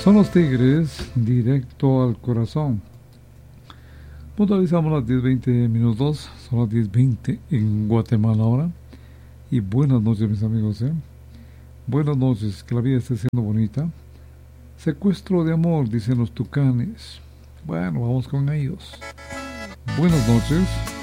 Son los Tigres, directo al corazón. Puntualizamos las 10:20 minutos, son las 10:20 en Guatemala ahora. Y buenas noches, mis amigos, Buenas noches, que la vida esté siendo bonita. Secuestro de amor, dicen los tucanes. Bueno, vamos con ellos. Buenas noches.